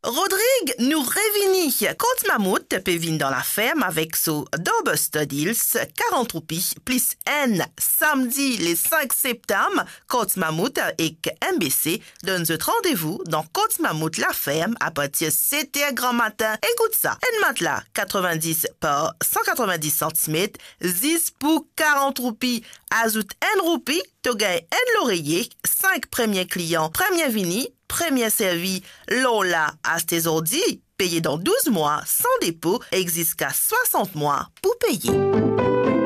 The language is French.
Rodrigue nous réunit. Côte Mammouth peut venir dans la ferme avec son Dobuster Deals 40 roupies plus N. Samedi, le 5 septembre, Côte Mammouth et MBC donnent un rendez-vous dans Côte Mammouth la ferme à partir de 7h grand matin. Écoute ça. Un matelas 90 par 190 cm, 10 pour 40 roupies. Ajoute 1 roupie, tu gagnes un l'oreiller, 5 premiers clients, premier vini, premier servi, Lola à tes ordi, payé dans 12 mois, sans dépôt, existe qu'à 60 mois pour payer.